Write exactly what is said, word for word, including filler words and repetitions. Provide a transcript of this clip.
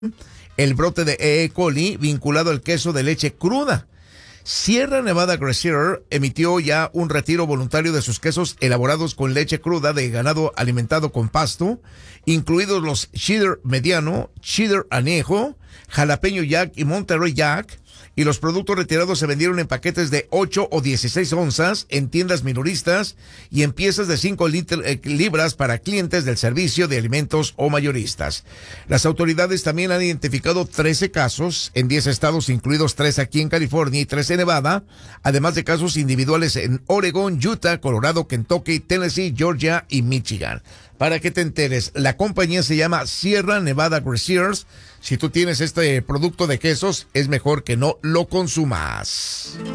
el brote de E. coli vinculado al queso de leche cruda. Sierra Nevada Grazier emitió ya un retiro voluntario de sus quesos elaborados con leche cruda de ganado alimentado con pasto, incluidos los cheddar mediano, cheddar anejo, jalapeño jack y Monterrey jack, y los productos retirados se vendieron en paquetes de ocho o dieciséis onzas en tiendas minoristas y en piezas de cinco libras para clientes del servicio de alimentos o mayoristas. Las autoridades también han identificado trece casos en diez estados, incluidos tres aquí en California y tres en Nevada, además de casos individuales en Oregon, Utah, Colorado, Kentucky, Tennessee, Georgia y Michigan. Para que te enteres, la compañía se llama Sierra Nevada Graziers. Si tú tienes este producto de quesos, es mejor que no lo consumas.